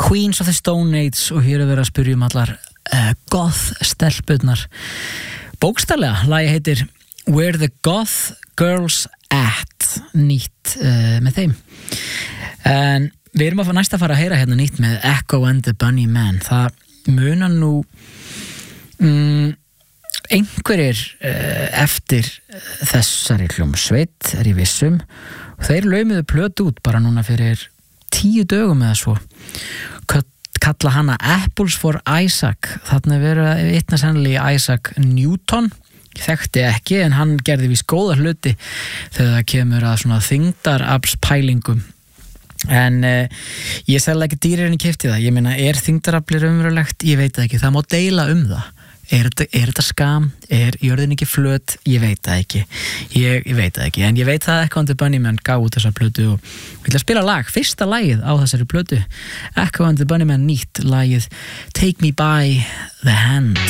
Queens of the Stone Age og hér verið að spyrja allar goth stelpurnar. Bókstaflega, lagið heitir Where the Goth Girls At, nýtt með þeim. En við erum næst að fara að heyra hérna nýtt með Echo and the Bunnymen. Það munar nú einhverjir eftir þessari hljómsveit, er ég vissum. Þeir laumuðu plötu út bara núna fyrir 10 dögum eða svo. Kalla hana Apples for Isaac. Þarna verið að vitna sennilega í Isaac Newton. Ég þekkti ekki, en hann gerði víst góða hluti þegar það kemur að svona þyngdaraflspælingum. En ég selði ekki dýrir en ég keypti það. Ég meina, þyngdaraflir raunverulegt? Ég veit það ekki. Það má deila það. Er þetta skam? Jörðin ekki flöt? Ég veit það ekki. Ég veit það ekki. En ég veit það Echo and the Bunnymen gaf út þessa plötu og við ætlum að spila lag, fyrsta lagið á þessari plötu. Echo and the Bunnymen nýtt lagið Take Me By the Hand.